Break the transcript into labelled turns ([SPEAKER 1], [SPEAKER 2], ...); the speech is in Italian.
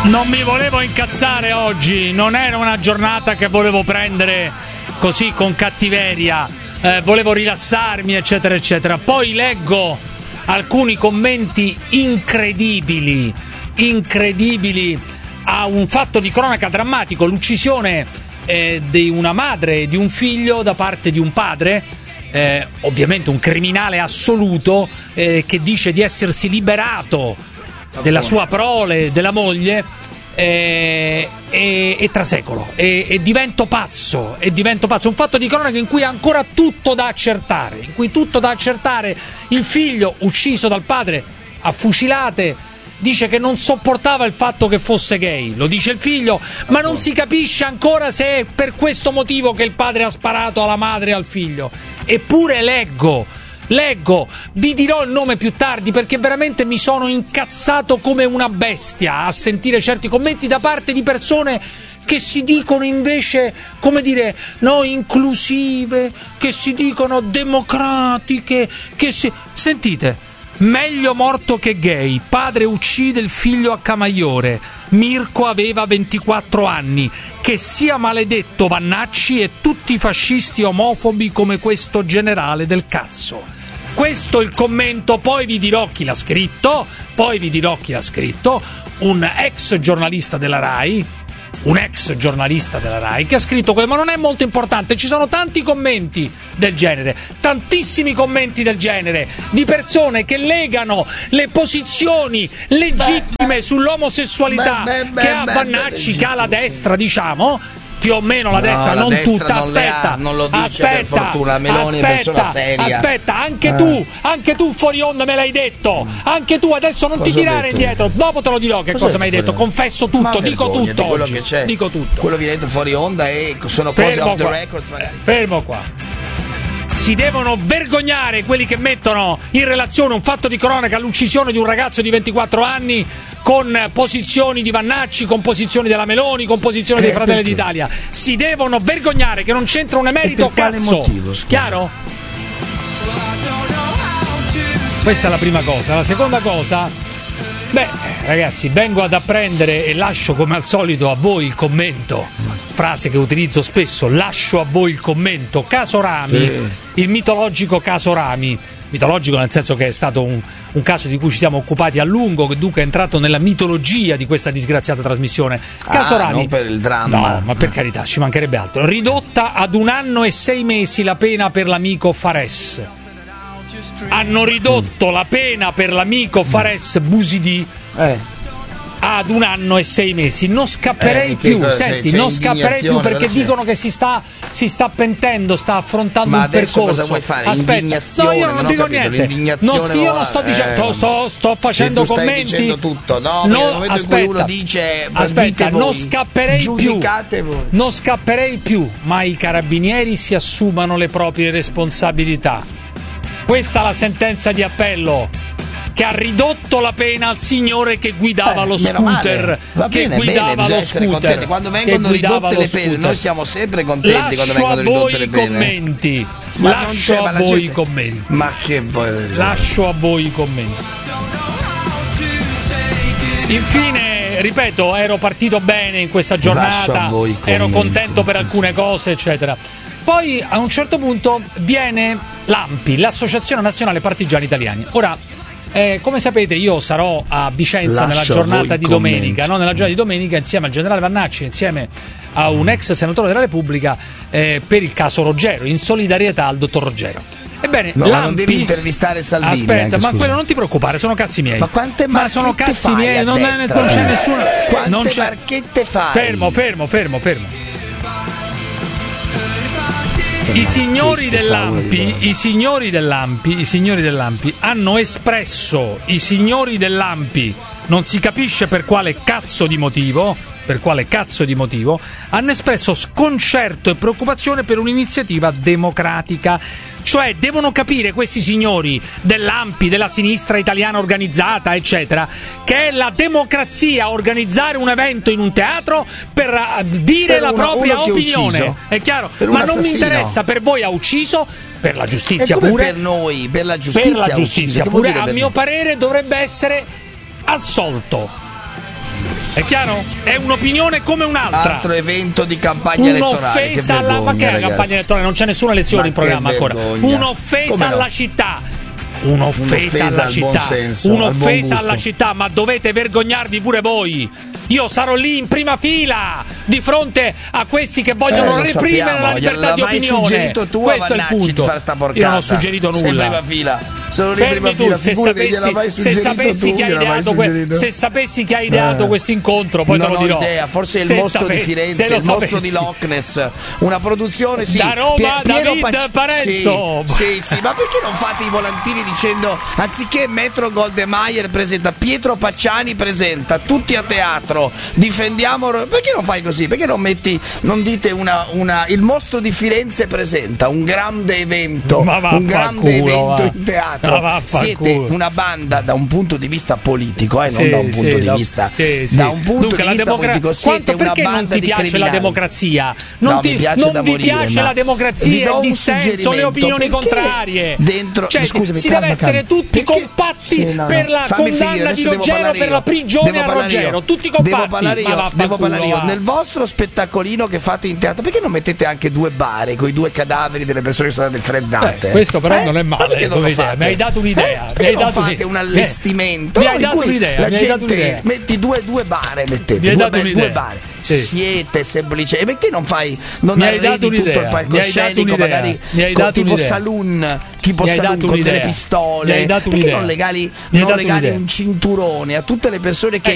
[SPEAKER 1] Non mi volevo incazzare oggi, non era una giornata che volevo prendere così con cattiveria, volevo rilassarmi eccetera eccetera. Poi leggo alcuni commenti incredibili a un fatto di cronaca drammatico, l'uccisione di una madre e di un figlio da parte di un padre, ovviamente un criminale assoluto, che dice di essersi liberato della sua prole, della moglie, e trasecolo, e divento pazzo, un fatto di cronaca in cui ancora tutto da accertare, il figlio ucciso dal padre a fucilate, dice che non sopportava il fatto che fosse gay, lo dice il figlio, ma non si capisce ancora se è per questo motivo che il padre ha sparato alla madre e al figlio. Eppure leggo, vi dirò il nome più tardi, perché veramente mi sono incazzato come una bestia a sentire certi commenti da parte di persone che si dicono invece, come dire, no, inclusive, che si dicono democratiche, sentite, meglio morto che gay, padre uccide il figlio a Camaiore, Mirko aveva 24 anni, che sia maledetto Vannacci e tutti i fascisti omofobi come questo generale del cazzo. Questo è il commento, poi vi dirò chi l'ha scritto, un ex giornalista della Rai, che ha scritto quello, ma non è molto importante, ci sono tanti commenti del genere, tantissimi commenti del genere, di persone che legano le posizioni legittime sull'omosessualità che ha Vannacci, che ha la destra, diciamo, più o meno la destra, non
[SPEAKER 2] destra
[SPEAKER 1] tutta,
[SPEAKER 2] non
[SPEAKER 1] aspetta,
[SPEAKER 2] non lo dice per fortuna, Meloni è persona seria.
[SPEAKER 1] Aspetta, anche tu fuori onda me l'hai detto, anche tu, adesso non ti tirare indietro, dopo te lo dirò che cosa mi hai detto, confesso tutto, dico tutto
[SPEAKER 2] quello
[SPEAKER 1] oggi,
[SPEAKER 2] che c'è,
[SPEAKER 1] dico tutto.
[SPEAKER 2] Quello viene detto fuori onda e sono cose off the record.
[SPEAKER 1] Fermo qua. Si devono vergognare quelli che mettono in relazione un fatto di cronaca, l'uccisione di un ragazzo di 24 anni, con posizioni di Vannacci, con posizioni della Meloni, con posizioni dei Fratelli d'Italia. Si devono vergognare, che non c'entra un emerito cazzo.
[SPEAKER 2] Motivo,
[SPEAKER 1] chiaro? Questa è la prima cosa. La seconda cosa, ragazzi, vengo ad apprendere e lascio come al solito a voi il commento, frase che utilizzo spesso, lascio a voi il commento. Caso Rami, il mitologico caso Rami, mitologico nel senso che è stato un caso di cui ci siamo occupati a lungo, che dunque è entrato nella mitologia di questa disgraziata trasmissione. Caso Rami,
[SPEAKER 2] non per il dramma,
[SPEAKER 1] no, ma per carità, ci mancherebbe altro. Ridotta ad 1 anno e 6 mesi la pena per l'amico Fares. Hanno ridotto la pena per l'amico Fares Busidi ad 1 anno e 6 mesi. Non scapperei più, senti, non scapperei più, perché dicono che si sta pentendo, sta affrontando un percorso.
[SPEAKER 2] Cosa vuoi fare?
[SPEAKER 1] Aspetta, no, io non dico niente. Io non sto dicendo, sto facendo commenti.
[SPEAKER 2] Stai dicendo tutto, no? Nel momento in cui uno dice,
[SPEAKER 1] aspetta, non scapperei più.
[SPEAKER 2] Voi.
[SPEAKER 1] Non scapperei più, ma i carabinieri si assumano le proprie responsabilità. Questa è la sentenza di appello, che ha ridotto la pena al signore che guidava lo scooter.
[SPEAKER 2] Quando vengono ridotte le pene, noi siamo sempre contenti quando vengono ridotte le pene.
[SPEAKER 1] Lascio a voi i commenti.
[SPEAKER 2] Ma che vuoi?
[SPEAKER 1] Lascio a voi i commenti. Infine, ripeto, ero partito bene in questa giornata, ero contento per alcune cose, eccetera. Poi a un certo punto viene l'ANPI, l'Associazione Nazionale Partigiani Italiani. Ora, come sapete, io sarò a Vicenza nella giornata di domenica, no? Nella giornata di domenica, insieme al generale Vannacci, insieme a un ex senatore della Repubblica, per il caso Roggero, in solidarietà al dottor Roggero. Ebbene,
[SPEAKER 2] ma non devi intervistare Salvini.
[SPEAKER 1] Aspetta, ma quello non ti preoccupare, sono cazzi miei.
[SPEAKER 2] Ma quante marchette
[SPEAKER 1] sono cazzi miei, non c'è nessuno.
[SPEAKER 2] Quante marchette fai?
[SPEAKER 1] Fermo. I signori dell'ANPI hanno espresso, non si capisce per quale cazzo di motivo, hanno espresso sconcerto e preoccupazione per un'iniziativa democratica. Cioè, devono capire questi signori dell'ANPI, della sinistra italiana organizzata, eccetera, che è la democrazia organizzare un evento in un teatro per dire la propria opinione. È chiaro? Ma non mi interessa, per voi ha ucciso, per la giustizia pure.
[SPEAKER 2] Per noi, per la giustizia
[SPEAKER 1] pure, a mio parere dovrebbe essere assolto. È chiaro? È un'opinione come un'altra.
[SPEAKER 2] Altro evento di campagna elettorale.
[SPEAKER 1] Un'offesa alla. Ma che è la campagna elettorale? Non c'è nessuna elezione in programma ancora. Un'offesa alla città. Un'offesa alla città, un'offesa alla città, ma dovete vergognarvi pure voi. Io sarò lì in prima fila di fronte a questi che vogliono reprimere la libertà di opinione. Questo è il punto. Io non ho suggerito nulla.
[SPEAKER 2] In prima fila. Sono lì in prima fila.
[SPEAKER 1] Se sapessi chi ha ideato questo incontro, poi te lo dirò.
[SPEAKER 2] Non ho idea, forse il mostro di Firenze, il mostro di Loch Ness, una produzione
[SPEAKER 1] da Roma, David Parenzo.
[SPEAKER 2] Sì, ma perché non fate i volantini dicendo anziché Metro Goldemeier presenta Pietro Pacciani presenta tutti a teatro, difendiamo, perché non fai così? Perché non dite il mostro di Firenze presenta un grande evento, in teatro. Siete una banda da un punto di vista politico, non da un punto di vista da un punto di vista politico. Siete una banda di criminali. Perché non ti piace la democrazia? Non vi piace la democrazia, il dissenso, le opinioni contrarie.
[SPEAKER 1] Dentro, si deve essere tutti compatti per la condanna di Ruggero, per la prigione a Ruggero, tutti compatti.
[SPEAKER 2] Devo parlare io. Nel vostro spettacolino che fate in teatro, perché non mettete anche due bare con i due cadaveri delle persone che sono state freddate?
[SPEAKER 1] Questo però non è male. Mi hai dato un'idea.
[SPEAKER 2] Perché non fate un allestimento?
[SPEAKER 1] Mi hai dato un'idea.
[SPEAKER 2] Metti due bare, mettete due bare. Siete semplici. E perché non arredi tutto il palcoscenico, magari tipo saloon con delle pistole? Perché non regali un cinturone a tutte le persone che